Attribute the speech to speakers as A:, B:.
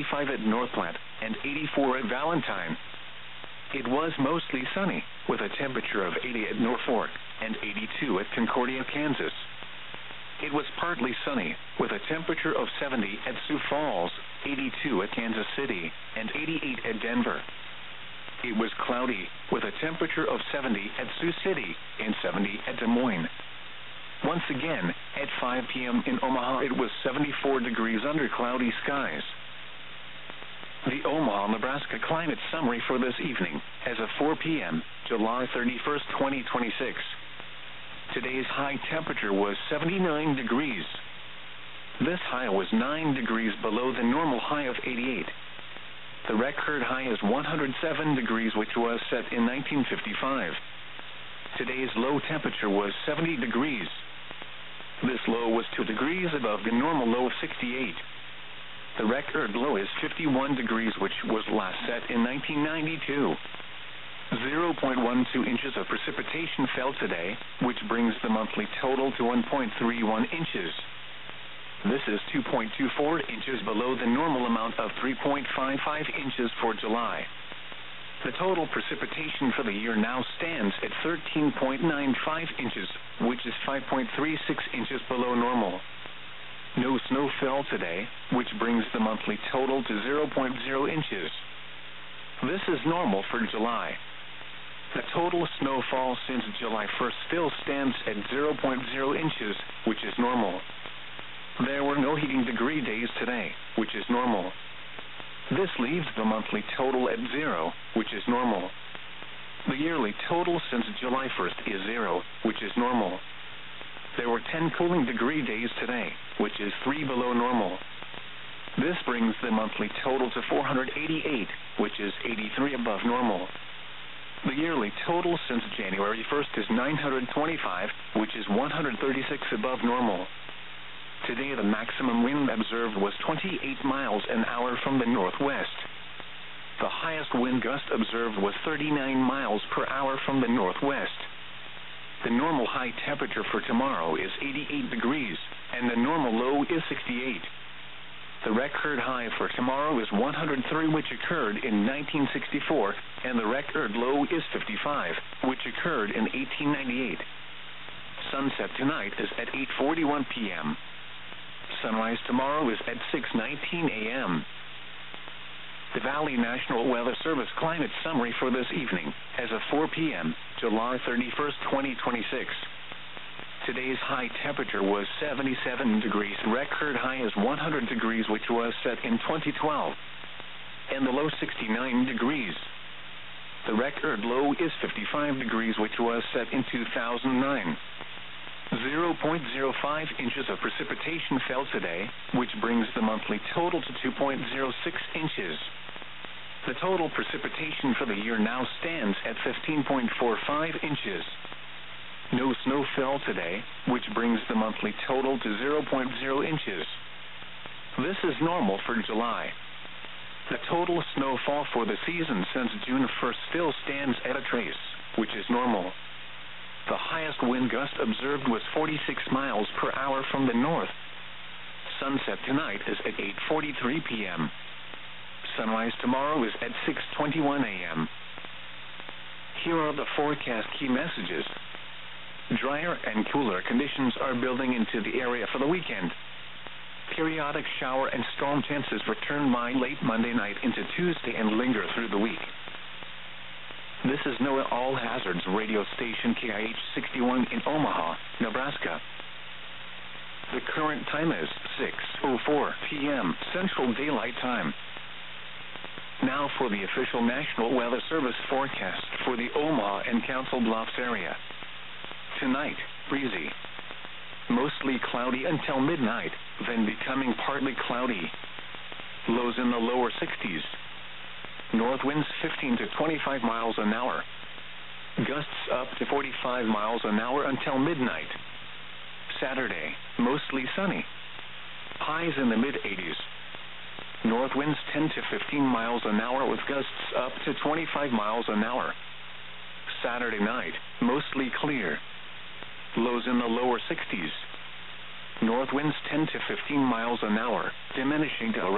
A: 75 at Northplant and 84 at Valentine. It was mostly sunny, with a temperature of 80 at Norfolk and 82 at Concordia, Kansas. It was partly sunny, with a temperature of 70 at Sioux Falls, 82 at Kansas City, and 88 at Denver. It was cloudy, with a temperature of 70 at Sioux City and 70 at Des Moines. Once again, at 5 p.m. in Omaha, it was 74 degrees under cloudy skies. The Omaha, Nebraska climate summary for this evening, as of 4 p.m., July 31st, 2026. Today's high temperature was 79 degrees. This high was 9 degrees below the normal high of 88. The record high is 107 degrees, which was set in 1955. Today's low temperature was 70 degrees. This low was 2 degrees above the normal low of 68. The record low is 51 degrees, which was last set in 1992. 0.12 inches of precipitation fell today, which brings the monthly total to 1.31 inches. This is 2.24 inches below the normal amount of 3.55 inches for July. The total precipitation for the year now stands at 13.95 inches, which is 5.36 inches below normal. No snow fell today, which brings the monthly total to 0.0 inches. This is normal for July. The total snowfall since July 1st still stands at 0.0 inches, which is normal. There were no heating degree days today, which is normal. This leaves the monthly total at 0, which is normal. The yearly total since July 1st is 0, which is normal. There were 10 cooling degree days today, which is 3 below normal. This brings the monthly total to 488, which is 83 above normal. The yearly total since January 1st is 925, which is 136 above normal. Today the maximum wind observed was 28 miles an hour from the northwest. The highest wind gust observed was 39 miles per hour from the northwest. The normal high temperature for tomorrow is 88 degrees, and the normal low is 68. The record high for tomorrow is 103, which occurred in 1964, and the record low is 55, which occurred in 1898. Sunset tonight is at 8:41 p.m. Sunrise tomorrow is at 6:19 a.m. The Valley National Weather Service climate summary for this evening, as of 4 p.m., July 31st, 2026. Today's high temperature was 77 degrees. Record high is 100 degrees, which was set in 2012, and the low 69 degrees. The record low is 55 degrees, which was set in 2009. 0.05 inches of precipitation fell today, which brings the monthly total to 2.06 inches. The total precipitation for the year now stands at 15.45 inches. No snow fell today, which brings the monthly total to 0.0 inches. This is normal for July. The total snowfall for the season since June 1st still stands at a trace, which is normal. The highest wind gust observed was 46 miles per hour from the north. Sunset tonight is at 8:43 p.m. Sunrise tomorrow is at 6:21 a.m. Here are the forecast key messages. Drier and cooler conditions are building into the area for the weekend. Periodic shower and storm chances return by late Monday night into Tuesday and linger through the week. This is NOAA All Hazards radio station KIH 61 in Omaha, Nebraska. The current time is 6:04 p.m. Central Daylight Time. Now for the official National Weather Service forecast for the Omaha and Council Bluffs area. Tonight, breezy. Mostly cloudy until midnight, then becoming partly cloudy. Lows in the lower 60s. North winds 15 to 25 miles an hour. Gusts up to 45 miles an hour until midnight. Saturday, mostly sunny. Highs in the mid-80s. North winds 10 to 15 miles an hour with gusts up to 25 miles an hour. Saturday night, mostly clear. Lows in the lower 60s. North winds 10 to 15 miles an hour, diminishing to around